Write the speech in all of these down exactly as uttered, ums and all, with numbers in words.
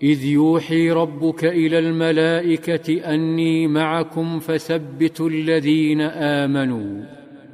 إذ يوحي ربك إلى الملائكة أني معكم فثبتوا الذين آمنوا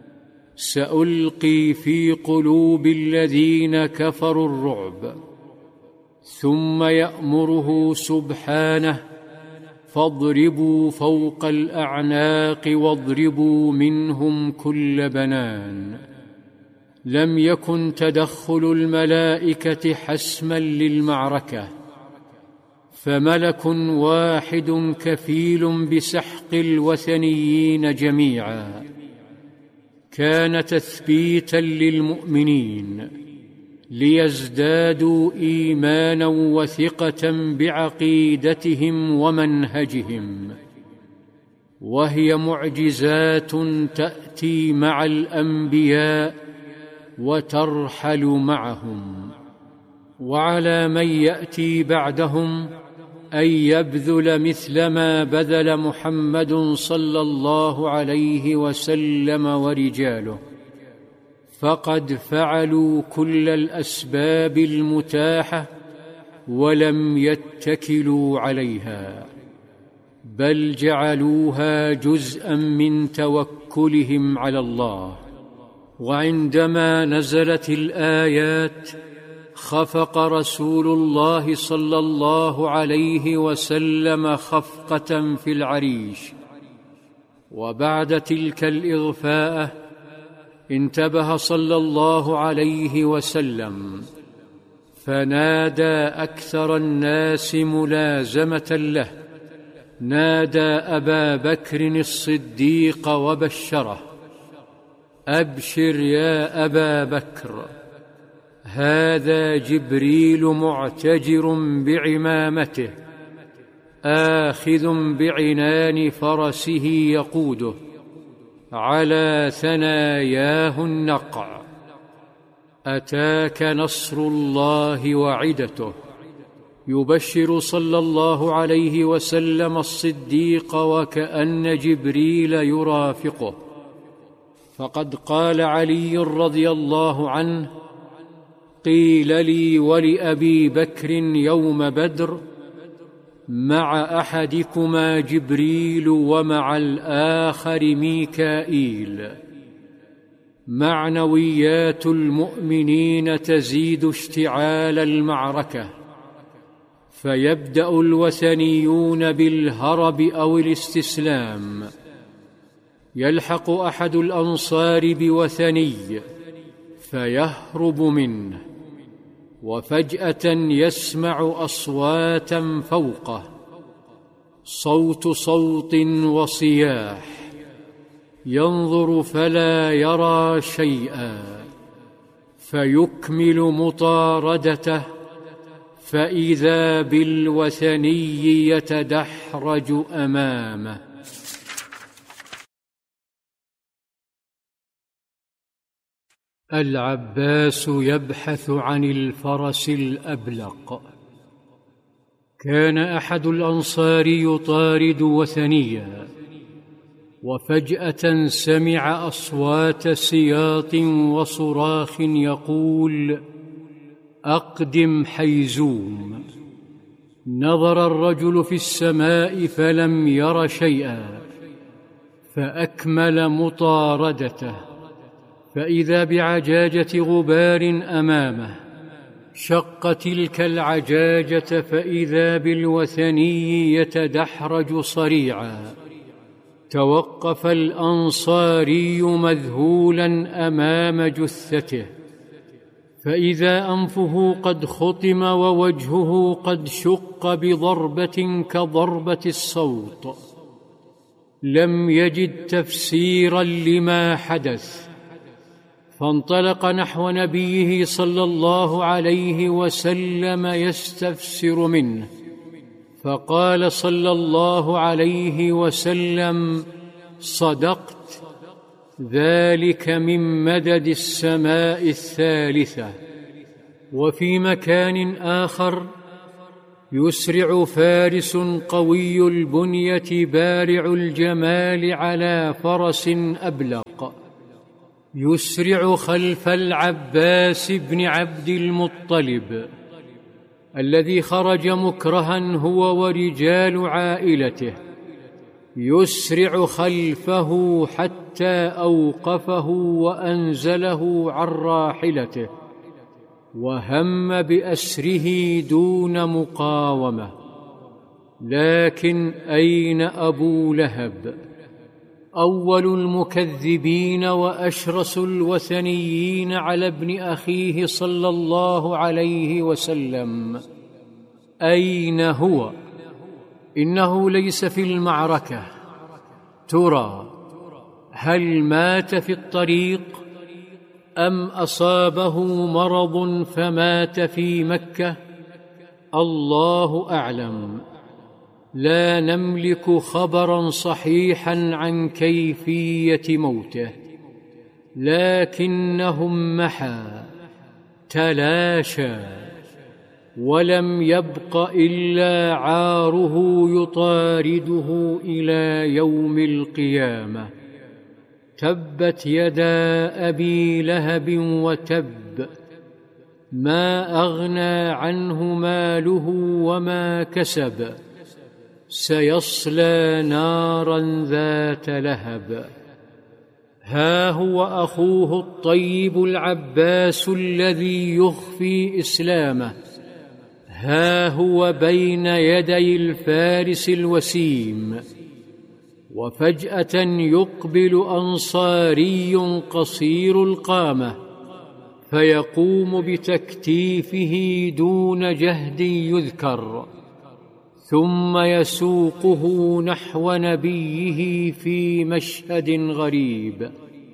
سألقي في قلوب الذين كفروا الرعب. ثم يأمره سبحانه فاضربوا فوق الأعناق واضربوا منهم كل بنان. لم يكن تدخل الملائكة حسما للمعركة، فملك واحد كفيل بسحق الوثنيين جميعا. كان تثبيتا للمؤمنين ليزدادوا إيمانا وثقة بعقيدتهم ومنهجهم، وهي معجزات تأتي مع الأنبياء وترحل معهم. وعلى من يأتي بعدهم أن يبذل مثل ما بذل محمد صلى الله عليه وسلم ورجاله، فقد فعلوا كل الأسباب المتاحة ولم يتكلوا عليها، بل جعلوها جزءا من توكلهم على الله. وعندما نزلت الآيات خفق رسول الله صلى الله عليه وسلم خفقة في العريش، وبعد تلك الإغفاءة انتبه صلى الله عليه وسلم فنادى أكثر الناس ملازمة له، نادى أبا بكر الصديق وبشره: أبشر يا أبا بكر، هذا جبريل معتجر بعمامته آخذ بعنان فرسه يقوده على ثناياه النقع، أتاك نصر الله وعدته. يبشر صلى الله عليه وسلم الصديق وكأن جبريل يرافقه. فقد قال علي رضي الله عنه: قيل لي ولأبي بكر يوم بدر: مع أحدكما جبريل ومع الآخر ميكائيل. معنويات المؤمنين تزيد اشتعال المعركة، فيبدأ الوثنيون بالهرب أو الاستسلام. يلحق أحد الأنصار بوثني فيهرب منه، وفجأة يسمع أصواتا فوقه، صوت صوت وصياح، ينظر فلا يرى شيئا، فيكمل مطاردته، فإذا بالوثني يتدحرج أمامه. العباس يبحث عن الفرس الأبلق. كان أحد الأنصار يطارد وثنيا، وفجأة سمع أصوات سياط وصراخ يقول: أقدم حيزوم. نظر الرجل في السماء فلم ير شيئا، فأكمل مطاردته، فإذا بعجاجة غبار أمامه. شق تلك العجاجة فإذا بالوثني يتدحرج صريعا. توقف الأنصاري مذهولا أمام جثته، فإذا أنفه قد خطم ووجهه قد شق بضربة كضربة الصوت. لم يجد تفسيرا لما حدث، فانطلق نحو نبيه صلى الله عليه وسلم يستفسر منه، فقال صلى الله عليه وسلم: صدقت، ذلك من مدد السماء الثالثة. وفي مكان آخر: يسرع فارس قوي البنية بارع الجمال على فرس أبلق، يسرع خلف العباس بن عبد المطلب، الذي خرج مكرها هو ورجال عائلته، يسرع خلفه حتى أوقفه وأنزله عن راحلته، وهم بأسره دون مقاومة. لكن أين أبو لهب، أول المكذبين وأشرس الوثنيين على ابن أخيه صلى الله عليه وسلم؟ أين هو؟ إنه ليس في المعركة. ترى هل مات في الطريق أم أصابه مرض فمات في مكة؟ الله أعلم. لا نملك خبرا صحيحا عن كيفية موته، لكنهم محى تلاشى، ولم يبق إلا عاره يطارده إلى يوم القيامة. تبت يدا أبي لهب وتب، ما أغنى عنه ماله وما كسب، سيصلى نارا ذات لهب. ها هو أخوه الطيب العباس الذي يخفي إسلامه، ها هو بين يدي الفارس الوسيم، وفجأة يقبل أنصاري قصير القامة فيقوم بتكتيفه دون جهد يذكر، ثم يسوقه نحو نبيه في مشهد غريب.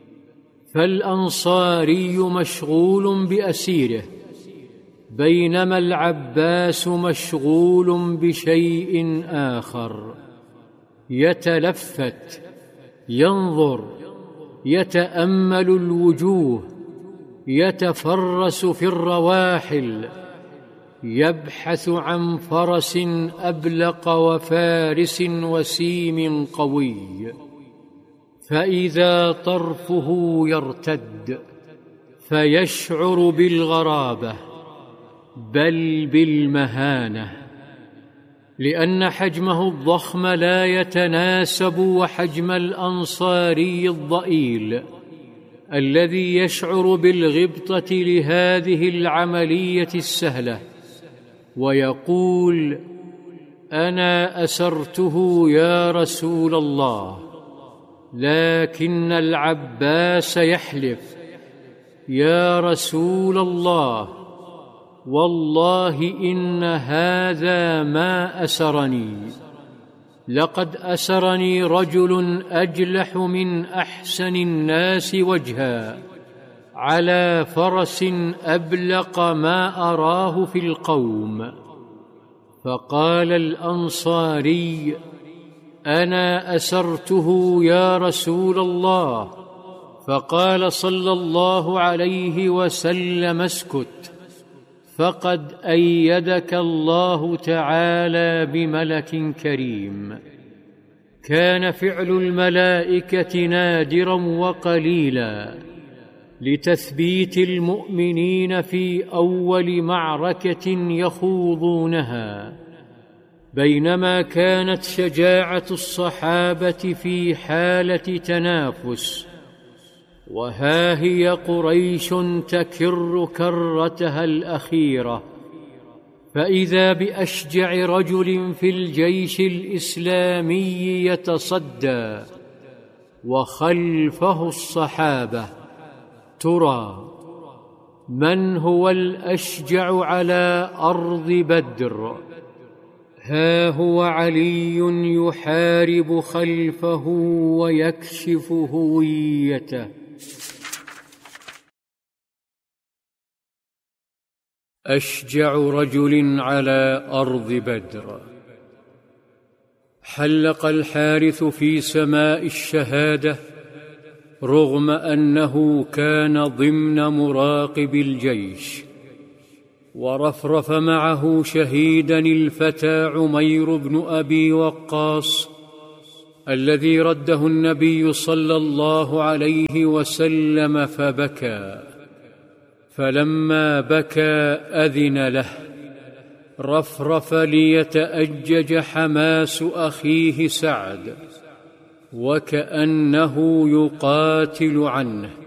فالأنصاري مشغول بأسيره، بينما العباس مشغول بشيء آخر، يتلفت، ينظر، يتأمل الوجوه، يتفرس في الرواحل، يبحث عن فرس أبلق وفارس وسيم قوي، فإذا طرفه يرتد فيشعر بالغرابة بل بالمهانة، لأن حجمه الضخم لا يتناسب وحجم الأنصاري الضئيل الذي يشعر بالغبطة لهذه العملية السهلة، ويقول: أنا أسرته يا رسول الله. لكن العباس يحلف: يا رسول الله، والله إن هذا ما أسرني، لقد أسرني رجل أجلح من أحسن الناس وجها، على فرس أبلق ما أراه في القوم. فقال الأنصاري: أنا أسرته يا رسول الله. فقال صلى الله عليه وسلم: اسكت، فقد أيدك الله تعالى بملك كريم. كان فعل الملائكة نادرا وقليلا لتثبيت المؤمنين في أول معركة يخوضونها، بينما كانت شجاعة الصحابة في حالة تنافس، وها هي قريش تكر كرتها الأخيرة، فإذا بأشجع رجل في الجيش الإسلامي يتصدى، وخلفه الصحابة. ترى من هو الأشجع على أرض بدر؟ ها هو علي يحارب خلفه ويكشف هويته. أشجع رجل على أرض بدر. حلق الحارث في سماء الشهادة رغم أنه كان ضمن مراقب الجيش، ورفرف معه شهيدا الفتى عمير بن أبي وقاص الذي رده النبي صلى الله عليه وسلم فبكى، فلما بكى أذن له، رفرف ليتأجج حماس أخيه سعد، وكأنه يقاتل عنه.